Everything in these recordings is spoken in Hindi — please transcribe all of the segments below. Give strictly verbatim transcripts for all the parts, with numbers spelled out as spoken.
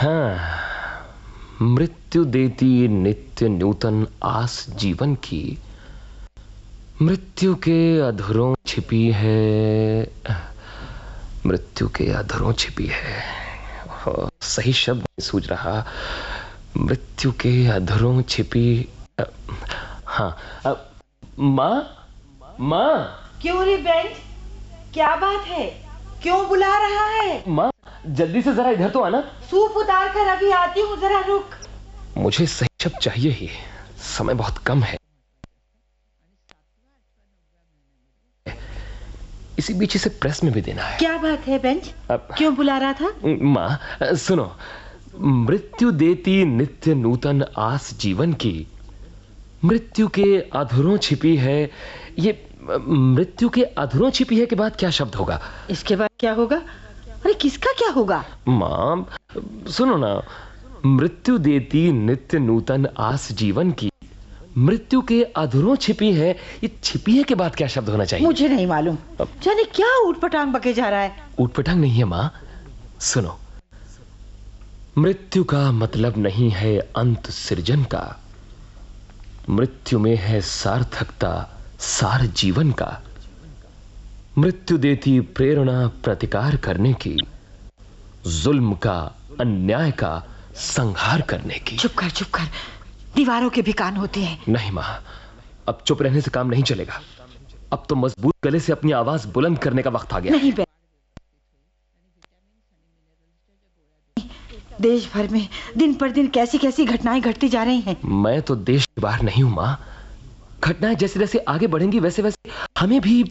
हाँ, मृत्यु देती नित्य नूतन आस जीवन की, मृत्यु के अधरों छिपी है, मृत्यु के अधरों छिपी है। ओ, सही शब्द नहीं सूझ रहा। मृत्यु के अधरों छिपी। हाँ, माँ, माँ। क्यों रे बेंच, क्या बात है? क्यों बुला रहा है? माँ, जल्दी से जरा इधर तो आना। सूप उतार कर अभी आती हूँ, जरा रुक। मुझे सही शब्द चाहिए ही, समय बहुत कम है। इसी बीच इसे प्रेस में भी देना है। क्या बात है बेंच, अब... क्यों बुला रहा था? माँ सुनो, मृत्यु देती नित्य नूतन आस जीवन की, मृत्यु के अधरों छिपी है। ये मृत्यु के अधरों छिपी है के बाद क्या शब्द होगा? इसके बाद क्या होगा? अरे किसका क्या होगा? माँ सुनो ना, मृत्यु देती नित्य नूतन आस जीवन की, मृत्यु के अधरों छिपी है। ये छिपी है के बाद क्या शब्द होना चाहिए? मुझे नहीं मालूम, जाने क्या ऊटपटांग बके जा रहा है। ऊटपटांग नहीं है माँ, सुनो। मृत्यु का मतलब नहीं है अंत सृजन का, मृत्यु में है सार्थकता सार जीवन का। मृत्यु देती प्रेरणा प्रतिकार करने की, जुल्म का अन्याय का संहार करने की। चुप कर चुप कर, दीवारों के भी कान होते हैं। नहीं मां, अब चुप रहने से काम नहीं चलेगा। अब तो मजबूत गले से अपनी आवाज बुलंद करने का वक्त आ गया। नहीं बे... देश भर में दिन पर दिन कैसी कैसी घटनाएं घटती जा रही हैं। मैं तो देश के बाहर नहीं हूं मां। घटनाएं जैसे जैसे आगे बढ़ेंगी वैसे वैसे हमें भी।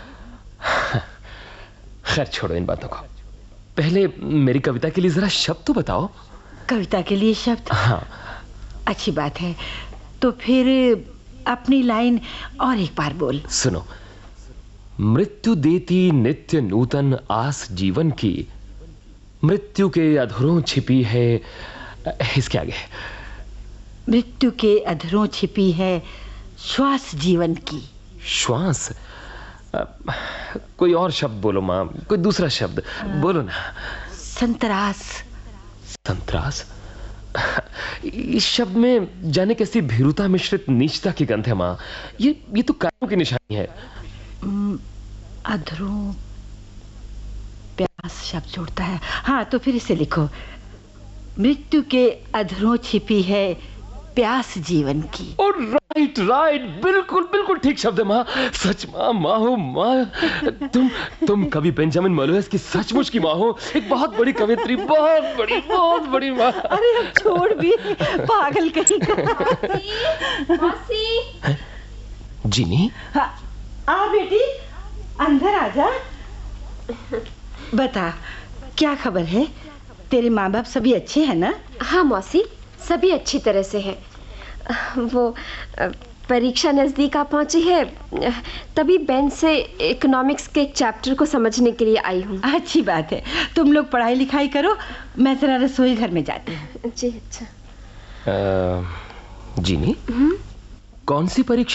खैर छोड़ो इन बातों को, पहले मेरी कविता के लिए जरा शब्द तो बताओ। कविता के लिए शब्द? हाँ। अच्छी बात है, तो फिर अपनी लाइन और एक बार बोल। सुनो, मृत्यु देती नित्य नूतन आस जीवन की, मृत्यु के अधरों छिपी है। इसके आगे? मृत्यु के अधरों छिपी है श्वास जीवन की। श्वास? आ, कोई और शब्द बोलो माँ, कोई दूसरा शब्द बोलो ना। संतरास। संतरास? इस शब्द में जाने कैसी भीरुता मिश्रित नीचता की गंध है माँ। ये ये तो कायरों की निशानी है। अधरों प्यास शब्द जोड़ता है। हाँ, तो फिर इसे लिखो, मृत्यु के अधरों छिपी है प्यास जीवन की। ओ राइट राइट, बिल्कुल बिल्कुल ठीक शब्द है माँ। सच माँ, माँ हो माँ। तुम तुम कवि बेंजामिन मोलोएस की सचमुच की माँ हो। एक बहुत बड़ी कवियत्री, बहुत बड़ी बहुत बड़ी माँ। अरे अब छोड़ भी, पागल कहीं का। है? जीनी? हाँ, आ बेटी, अंदर आ जा। बता, क्या खबर है? तेरे माँ बाप सभी अच्छे हैं ना? हाँ मौसी, सभी अच्छी तरह से है। वो परीक्षा नजदीक आ पहुंची है, तभी बेंच से इकोनॉमिक्स के एक चैप्टर को समझने के लिए आई हूँ। अच्छी बात है, तुम लोग पढ़ाई लिखाई करो, मैं जरा रसोई घर में जाती हूँ। जी अच्छा। जीनी, कौन सी परीक्षा?